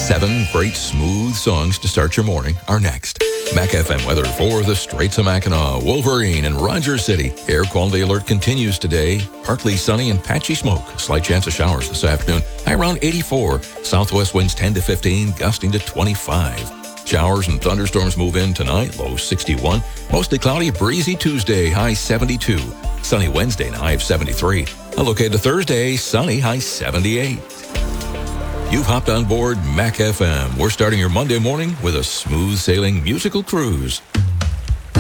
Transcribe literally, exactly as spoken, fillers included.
Seven great smooth songs to start your morning are next. Mac F M weather for the Straits of Mackinac, Wolverine, and Rogers City. Air quality alert continues today. Partly sunny and patchy smoke. Slight chance of showers this afternoon. High around eighty-four. Southwest winds ten to fifteen, gusting to twenty-five. Showers and thunderstorms move in tonight. Low sixty-one. Mostly cloudy, breezy Tuesday. High seventy-two. Sunny Wednesday, and high of seventy-three. A look ahead to Thursday. Sunny, high seventy-eight. You've hopped on board Mac F M. We're starting your Monday morning with a smooth sailing musical cruise.